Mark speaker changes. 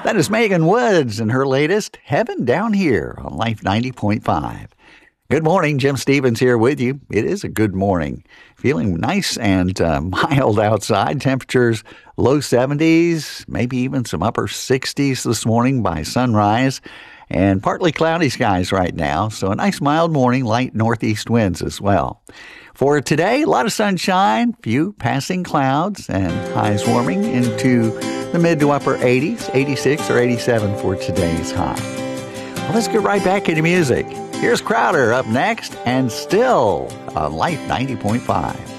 Speaker 1: That is Megan Woods and her latest, Heaven Down Here on Life 90.5. Good morning, Jim Stevens here with you. It is a good morning. Feeling nice and mild outside. Temperatures low 70s, maybe even some upper 60s this morning by sunrise. And partly cloudy skies right now, so a nice mild morning, light northeast winds as well. For today, a lot of sunshine, few passing clouds, and highs warming into the mid to upper 80s, 86 or 87 for today's high. Well, let's get right back into music. Here's Crowder up next, and Still on Life 90.5.